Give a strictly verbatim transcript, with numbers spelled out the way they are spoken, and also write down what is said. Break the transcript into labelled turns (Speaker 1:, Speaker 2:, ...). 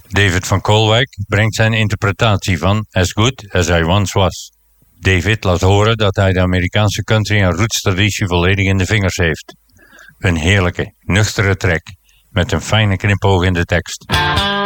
Speaker 1: David van Koolwijk brengt zijn interpretatie van As Good As I Once Was. David laat horen dat hij de Amerikaanse country en roots traditie volledig in de vingers heeft. Een heerlijke, nuchtere track met een fijne knipoog in de tekst.